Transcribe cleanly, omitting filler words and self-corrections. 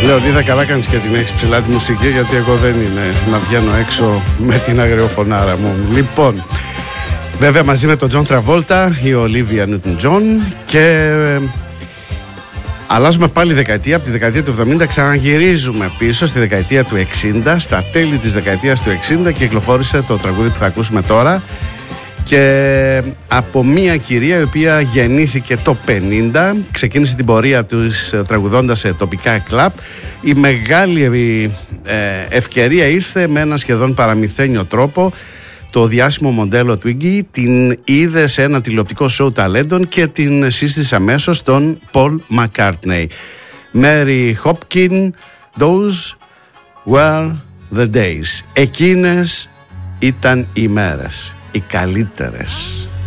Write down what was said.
Λεωνίδα, καλά κάνεις και την έχεις ψηλά τη μουσική, γιατί εγώ δεν είναι να βγαίνω έξω με την αγριοφωνάρα μου. Λοιπόν, βέβαια μαζί με τον Τζον Τραβόλτα, η Ολίβια Νιούτον Τζον, και αλλάζουμε πάλι δεκαετία. Από τη δεκαετία του 70 ξαναγυρίζουμε πίσω στη δεκαετία του 60. Στα τέλη της δεκαετίας του 60 κυκλοφόρησε το τραγούδι που θα ακούσουμε τώρα, και από μια κυρία η οποία γεννήθηκε το 50, ξεκίνησε την πορεία της τραγουδώντας σε τοπικά κλαμπ. Η μεγάλη ευκαιρία ήρθε με ένα σχεδόν παραμυθένιο τρόπο. Το διάσημο μοντέλο Twiggy την είδε σε ένα τηλεοπτικό σοου ταλέντων και την σύστησε αμέσως στον Paul McCartney. Mary Hopkin, those were the days. Εκείνες ήταν οι μέρες, οι καλύτερες.